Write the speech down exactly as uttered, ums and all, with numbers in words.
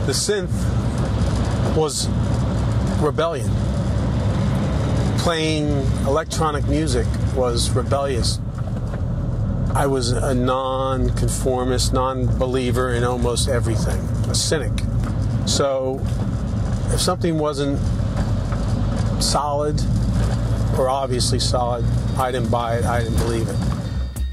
The synth was rebellion. Playing electronic music was rebellious. I was a non-conformist, non-believer in almost everything, a cynic. So if something wasn't solid, or obviously solid, I didn't buy it, I didn't believe it.